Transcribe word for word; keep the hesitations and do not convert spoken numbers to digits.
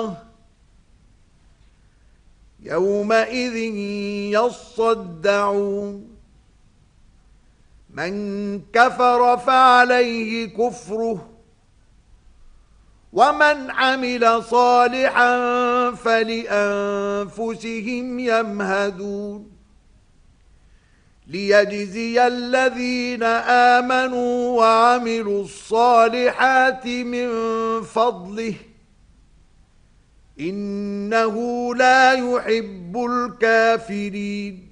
الله يومئذ يصدعون من كفر فعليه كفره ومن عمل صالحا فلأنفسهم يمهدون ليجزي الذين آمنوا وعملوا الصالحات من فضله إنه لا يحب الكافرين